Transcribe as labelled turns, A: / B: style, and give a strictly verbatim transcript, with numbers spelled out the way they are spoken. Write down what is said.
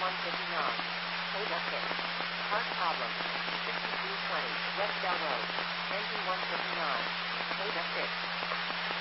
A: fifty-one fifty-nine. Paid up hit. Part problem. sixty-three twenty. West Bell Road. N P one fifty-nine. Paid up hit.